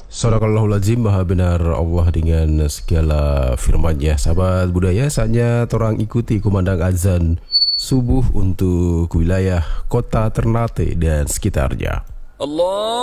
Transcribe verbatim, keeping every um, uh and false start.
Sadaqallahul Azim, maha benar Allah dengan segala firman-Nya. Sahabat budaya, saatnya torang ikuti kumandang azan subuh untuk wilayah kota Ternate dan sekitarnya. Allah